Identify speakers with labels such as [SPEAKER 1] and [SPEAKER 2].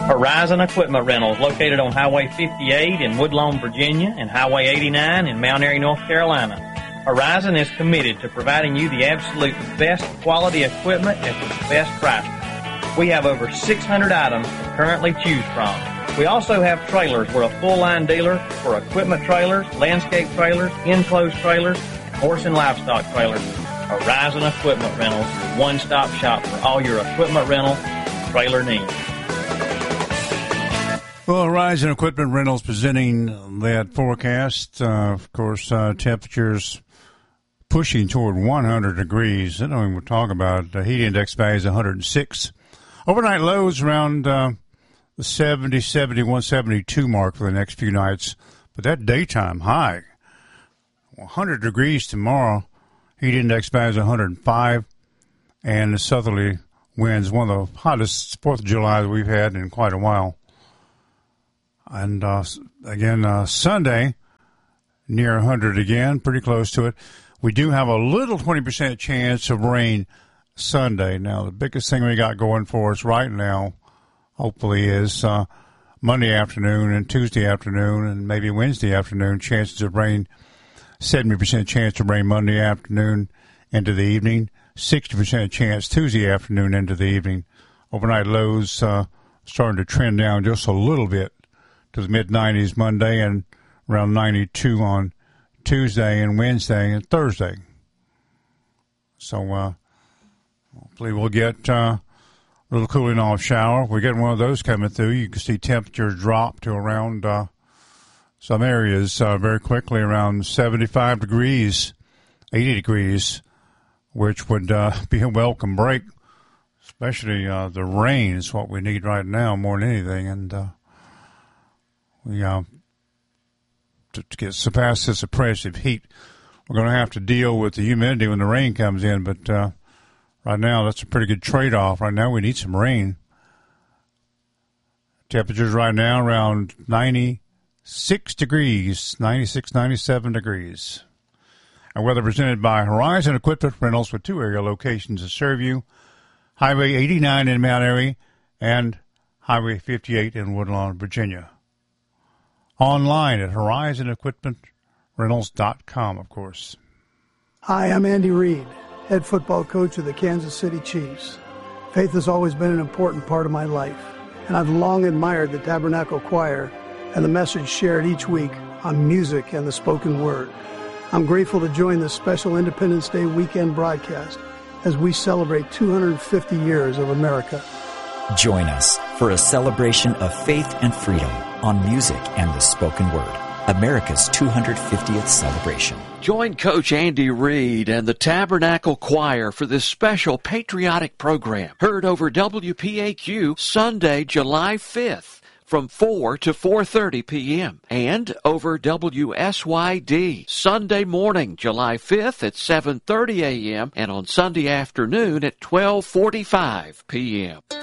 [SPEAKER 1] Horizon Equipment Rentals, located on Highway 58 in Woodlawn, Virginia, and Highway 89 in Mount Airy, North Carolina. Horizon is committed to providing you the absolute best quality equipment at the best price. We have over 600 items to currently choose from. We also have trailers. We're a full-line dealer for equipment trailers, landscape trailers, enclosed trailers, and horse and livestock trailers. Horizon Equipment Rentals, your one-stop shop for all your equipment rental and trailer needs.
[SPEAKER 2] Well, Horizon Equipment Rentals presenting that forecast. Of course, temperatures pushing toward 100 degrees. I don't even talk about the heat index value is 106. Overnight lows around the 70, 71, 72 mark for the next few nights. But that daytime high, 100 degrees tomorrow. Heat index value is 105. And the southerly winds, one of the hottest 4th of July that we've had in quite a while. And again, Sunday, near 100 again, pretty close to it. We do have a little 20% chance of rain Sunday. Now, the biggest thing we got going for us right now, hopefully, is Monday afternoon and Tuesday afternoon and maybe Wednesday afternoon, chances of rain, 70% chance of rain Monday afternoon into the evening, 60% chance Tuesday afternoon into the evening. Overnight lows starting to trend down just a little bit to the mid-90s Monday and around 92 on Tuesday and Wednesday and Thursday. So hopefully we'll get a little cooling off shower. We get one of those coming through. You can see temperatures drop to around some areas very quickly, around 75 degrees, 80 degrees, which would be a welcome break, especially the rain is what we need right now more than anything. And we to get surpass this oppressive heat, we're going to have to deal with the humidity when the rain comes in. But right now, that's a pretty good trade-off. Right now, we need some rain. Temperatures right now around 96 degrees, 96, 97 degrees. Our weather presented by Horizon Equipment Rentals with 2 area locations to serve you. Highway 89 in Mount Airy and Highway 58 in Woodlawn, Virginia. Online at horizonequipmentrentals.com, of course.
[SPEAKER 3] Hi, I'm Andy Reid, head football coach of the Kansas City Chiefs. Faith has always been an important part of my life, and I've long admired the Tabernacle Choir and the message shared each week on music and the spoken word. I'm grateful to join this special Independence Day weekend broadcast as we celebrate 250 years of America.
[SPEAKER 4] Join us for a celebration of faith and freedom on music and the spoken word. America's 250th celebration.
[SPEAKER 5] Join Coach Andy Reid and the Tabernacle Choir for this special patriotic program. Heard over WPAQ Sunday, July 5th from 4 to 4:30 p.m. and over WSYD Sunday morning, July 5th at 7:30 a.m. and on Sunday afternoon at 12:45 p.m.